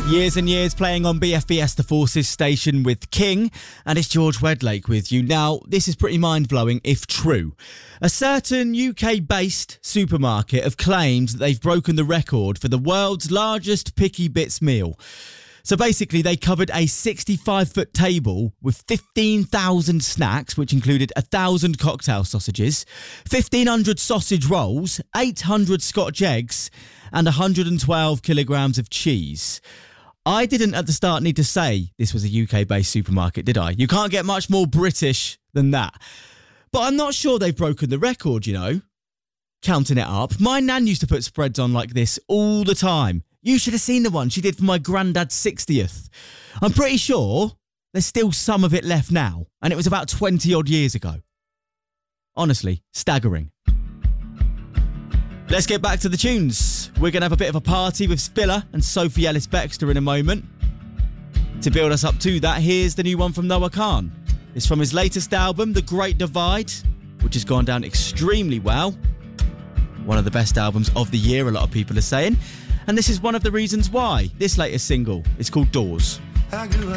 Years and years playing on BFBS The Forces station with King, and it's George Wedlake with you. Now, this is pretty mind-blowing if true. A certain UK-based supermarket have claimed that they've broken the record for the world's largest Picky Bits meal. So basically, they covered a 65-foot table with 15,000 snacks, which included 1,000 cocktail sausages, 1,500 sausage rolls, 800 Scotch eggs, and 112 kilograms of cheese. I didn't at the start need to say this was a UK-based supermarket, did I? You can't get much more British than that. But I'm not sure they've broken the record, you know. Counting it up, my nan used to put spreads on like this all the time. You should have seen the one she did for my granddad's 60th. I'm pretty sure there's still some of it left now, and it was about 20 odd years ago. Honestly, staggering. Let's get back to the tunes. We're going to have a bit of a party with Spiller and Sophie Ellis-Bextor in a moment. To build us up to that, here's the new one from Noah Khan. It's from his latest album, The Great Divide, which has gone down extremely well. One of the best albums of the year, a lot of people are saying. And this is one of the reasons why. This latest single is called Doors.